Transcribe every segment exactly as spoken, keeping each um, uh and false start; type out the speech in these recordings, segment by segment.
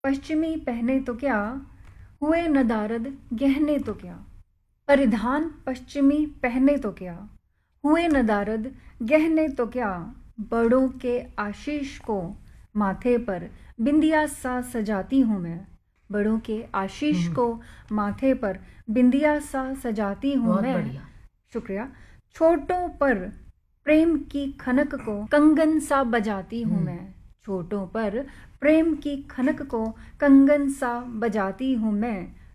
पश्चिमी पहने तो क्या, हुए नदारद गहने तो क्या। परिधान पश्चिमी पहने तो क्या, हुए नदारद गहने तो क्या। बड़ों के आशीष को माथे पर बिंदिया सा सजाती हूँ मैं। बड़ों के आशीष को माथे पर बिंदिया सा सजाती हूँ बहुत मैं। बढ़िया। शुक्रिया। छोटों पर प्रेम की खनक को कंगन सा बजाती हूँ मैं। छोटों पर प्रेम की खनक को कंगन सा बजाती हूँ मैं।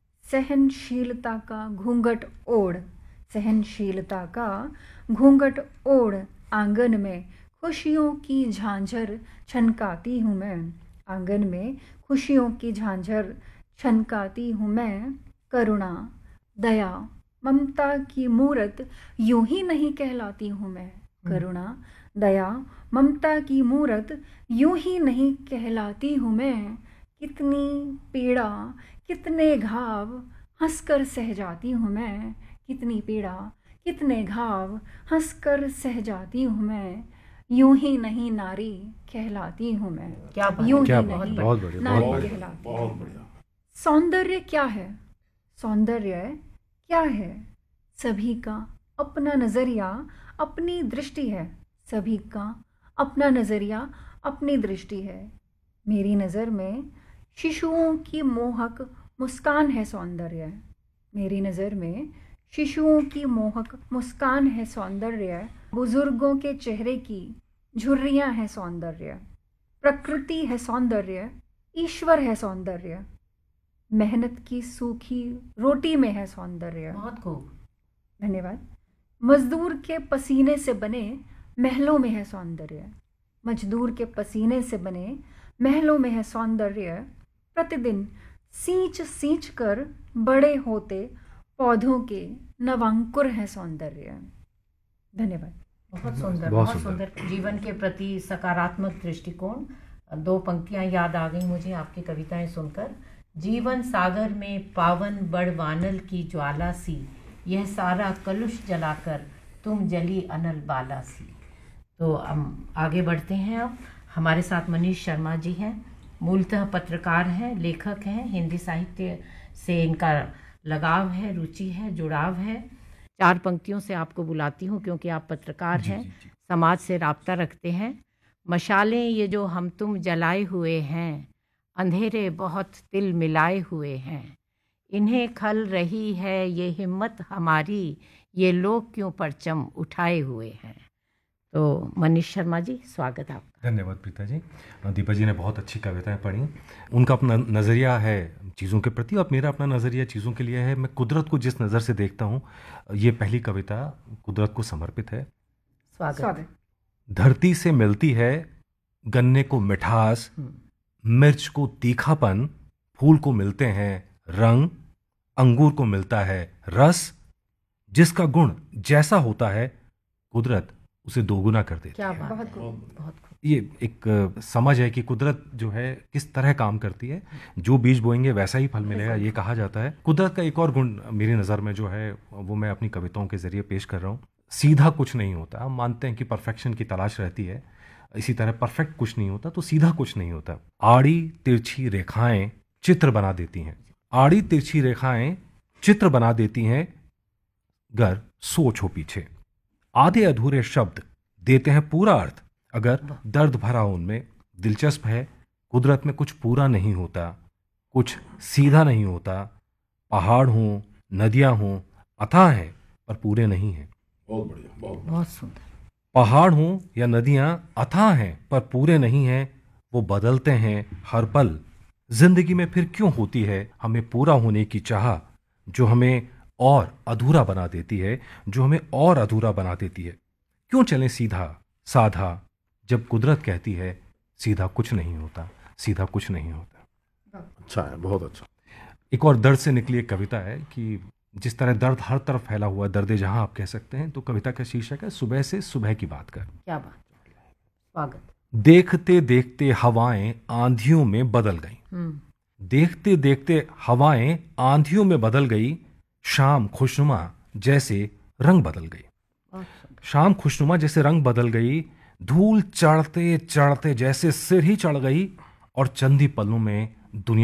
सहनशीलता का घूंघट ओढ़, सहनशीलता का घूंघट ओढ़ आंगन में खुशियों की झांझर छनकाती हूँ मैं। आंगन में खुशियों की झांझर छनकाती हूँ मैं। करुणा, दया, ममता की मूरत यूं ही नहीं कहलाती हूँ मैं। करुणा, दया, ममता की मूरत यूं ही नहीं कहलाती हूँ मैं। कितनी पीड़ा, कितने घाव हंसकर सह जाती हूँ मैं। कितनी पीड़ा, कितने घाव हंसकर सह जाती हूँ मैं। यूं ही नहीं नारी कहलाती हूँ मैं। क्या बात, यूं क्या ही बात, नहीं बहुत बढ़िया, नारी बहुत बढ़िया, कहलाती बहुत हूँ। बढ़िया। सौंदर्य क्या है? सौंदर्य क्या है? सभी का अपना नजरिया, अपनी दृष्टि है। सभी का अपना नजरिया, अपनी दृष्टि है। मेरी नज़र में शिशुओं की मोहक मुस्कान है सौंदर्य। मेरी नज़र में शिशुओं की मोहक मुस्कान है सौंदर्य। बुजुर्गों के चेहरे की झुर्रियां है सौंदर्य। प्रकृति है सौंदर्य, ईश्वर है सौंदर्य। मेहनत की सूखी रोटी में है सौंदर्य। बहुत खूब। धन्यवाद। मजदूर के पसीने से बने महलों में है सौंदर्य। मजदूर के पसीने से बने महलों में है सौंदर्य। प्रतिदिन सींच सींच कर बड़े होते पौधों के नवांकुर है सौंदर्य। धन्यवाद। बहुत सुंदर, बहुत बहुत सुंदर। सुंदर। जीवन के प्रति सकारात्मक दृष्टिकोण। दो पंक्तियां याद आ गई मुझे आपकी कविताएं सुनकर। जीवन सागर में पावन बड़वानल की ज्वाला सी, यह सारा कलुष जलाकर तुम जली अनल बाला सी। तो हम आगे बढ़ते हैं। अब हमारे साथ मनीष शर्मा जी हैं। मूलतः पत्रकार हैं, लेखक हैं। हिंदी साहित्य से इनका लगाव है, रुचि है, जुड़ाव है। चार पंक्तियों से आपको बुलाती हूँ क्योंकि आप पत्रकार हैं, समाज से राब्ता रखते हैं। मशालें ये जो हम तुम जलाए हुए हैं, अंधेरे बहुत तिल मिलाए हुए हैं। इन्हें खल रही है ये हिम्मत हमारी, ये लोग क्यों परचम उठाए हुए हैं। तो मनीष शर्मा जी, स्वागत आपका। धन्यवाद प्रीता जी। दीपा जी ने बहुत अच्छी कविताएं पढ़ी। उनका अपना नज़रिया है चीज़ों के प्रति और मेरा अपना नज़रिया चीज़ों के लिए है। मैं कुदरत को जिस नज़र से देखता हूँ, ये पहली कविता कुदरत को समर्पित है। स्वागत, स्वागत। धरती से मिलती है गन्ने को मिठास, मिर्च को तीखापन, फूल को मिलते हैं रंग, अंगूर को मिलता है रस। जिसका गुण जैसा होता है, कुदरत उसे दोगुना कर देती क्या है। बात बहुत है, खूब। बहुत खूब। ये एक अ, समझ है कि कुदरत जो है किस तरह काम करती है। जो बीज बोएंगे वैसा ही फल मिलेगा, ये कहा जाता है। कुदरत का एक और गुण मेरी नज़र में जो है वो मैं अपनी कविताओं के जरिए पेश कर रहा हूँ। सीधा कुछ नहीं होता। हम मानते हैं कि परफेक्शन की तलाश रहती है, इसी तरह परफेक्ट कुछ नहीं होता तो सीधा कुछ नहीं होता। आड़ी तिरछी रेखाएं चित्र बना देती हैं। आड़ी तिरछी रेखाएं चित्र बना देती हैं, गर सोच हो पीछे। आधे अधूरे शब्द देते हैं पूरा अर्थ, अगर दर्द भरा उनमें दिलचस्प है। कुदरत में कुछ पूरा नहीं होता, कुछ सीधा नहीं होता। पहाड़ हों, नदियां हों, अथाह हैं पर पूरे नहीं हैं। बहुत बढ़िया, बहुत बहुत सुंदर। पहाड़ हों या नदियां अथाह हैं पर पूरे नहीं हैं। वो बदलते हैं हर पल। जिंदगी में फिर क्यों होती है हमें पूरा होने की चाह, जो हमें और अधूरा बना देती है, जो हमें और अधूरा बना देती है। क्यों चलें सीधा साधा, जब कुदरत कहती है सीधा कुछ नहीं होता, सीधा कुछ नहीं होता। अच्छा है, बहुत अच्छा। एक और दर्द से निकली एक कविता है कि जिस तरह दर्द हर तरफ फैला हुआ, दर्द जहां आप कह सकते हैं, तो कविता का शीर्षक है सुबह से सुबह की बात कर। क्या बात, स्वागत। देखते देखते हवाएं आंधियों में बदल गई। देखते देखते हवाएं आंधियों में बदल गई। शाम खुशनुमा जैसे रंग बदल गई। शाम खुशनुमा जैसे रंग बदल गई। धूल चढ़ते चढ़ते जैसे सिर ही चढ़ गई और चंदी पलों में दुनिया